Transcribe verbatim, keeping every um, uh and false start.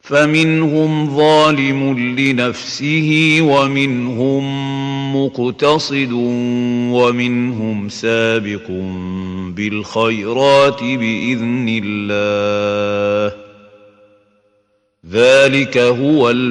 فمنهم ظالم لنفسه ومنهم مقتصد ومنهم سابق بالخيرات بإذن الله ذلك هو